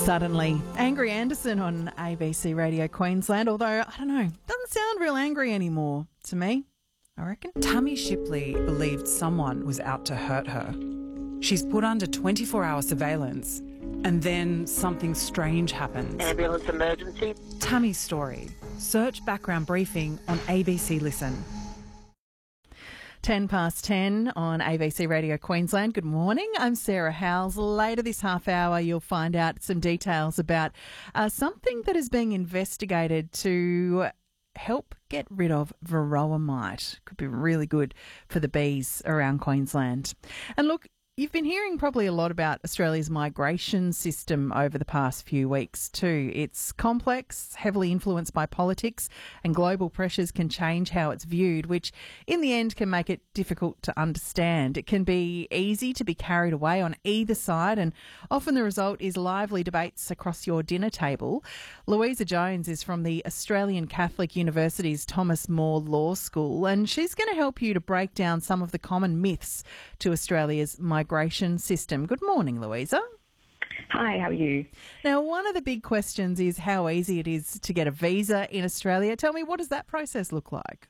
Suddenly, Angry Anderson on ABC Radio Queensland, although, I don't know, doesn't sound real angry anymore to me, I reckon. Tammy Shipley believed someone was out to hurt her. She's put under 24-hour surveillance, and then something strange happens. Ambulance emergency. Tammy's story. Search background briefing on ABC Listen. 10:10 on ABC Radio Queensland. Good morning. I'm Sarah Howells. Later this half hour, you'll find out some details about something that is being investigated to help get rid of varroa mite. Could be really good for the bees around Queensland. And look, you've been hearing probably a lot about Australia's migration system over the past few weeks too. It's complex, heavily influenced by politics, and global pressures can change how it's viewed, which in the end can make it difficult to understand. It can be easy to be carried away on either side, and often the result is lively debates across your dinner table. Louisa Jones is from the Australian Catholic University's Thomas More Law School, and she's going to help you to break down some of the common myths to Australia's migration system. Good morning, Louisa. Hi, how are you? Now, one of the big questions is how easy it is to get a visa in Australia. Tell me, what does that process look like?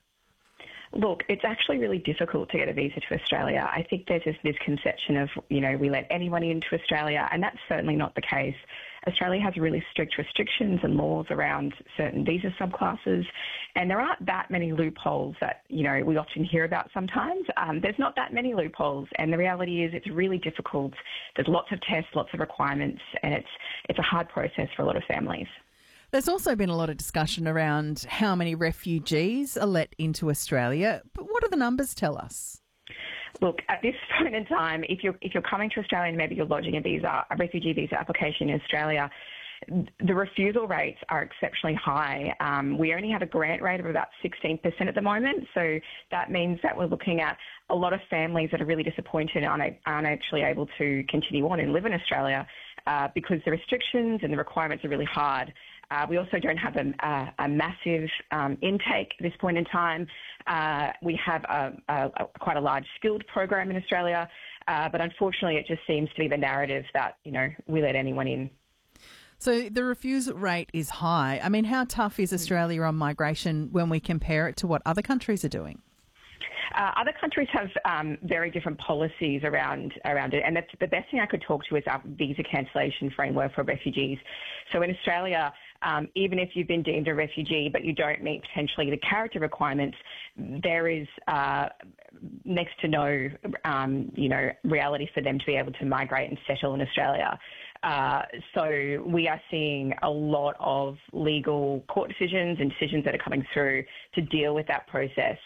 Look, it's actually really difficult to get a visa to Australia. I think there's this misconception of, we let anyone into Australia, and that's certainly not the case. Australia has really strict restrictions and laws around certain visa subclasses, and there aren't that many loopholes that, we often hear about sometimes. There's not that many loopholes, and the reality is it's really difficult. There's lots of tests, lots of requirements, and it's a hard process for a lot of families. There's also been a lot of discussion around how many refugees are let into Australia, but what do the numbers tell us? Look, at this point in time, if you're coming to Australia and maybe you're lodging a refugee visa application in Australia, the refusal rates are exceptionally high. We only have a grant rate of about 16% at the moment, so that means that we're looking at a lot of families that are really disappointed and aren't actually able to continue on and live in Australia because the restrictions and the requirements are really hard. We also don't have a massive intake at this point in time. We have quite a large skilled program in Australia, but unfortunately it just seems to be the narrative that, we let anyone in. So the refusal rate is high. I mean, how tough is Australia on migration when we compare it to what other countries are doing? Other countries have very different policies around it, and that's the best thing I could talk to is our visa cancellation framework for refugees. So in Australia, even if you've been deemed a refugee but you don't meet potentially the character requirements, there is next to no, reality for them to be able to migrate and settle in Australia. So we are seeing a lot of legal court decisions and decisions that are coming through to deal with that process.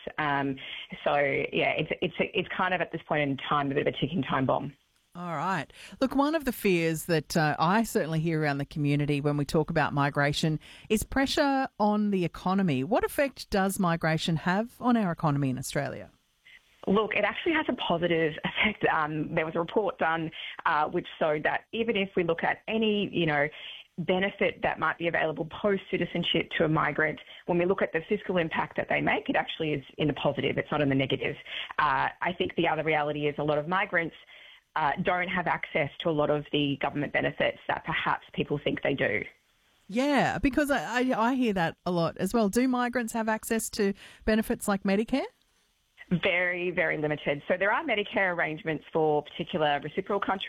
It's kind of at this point in time a bit of a ticking time bomb. All right. Look, one of the fears that I certainly hear around the community when we talk about migration is pressure on the economy. What effect does migration have on our economy in Australia? Look, it actually has a positive effect. There was a report done which showed that even if we look at any, benefit that might be available post-citizenship to a migrant, when we look at the fiscal impact that they make, it actually is in the positive. It's not in the negative. I think the other reality is a lot of migrants don't have access to a lot of the government benefits that perhaps people think they do. Yeah, because I hear that a lot as well. Do migrants have access to benefits like Medicare? Very, very limited. So there are Medicare arrangements for particular reciprocal countries.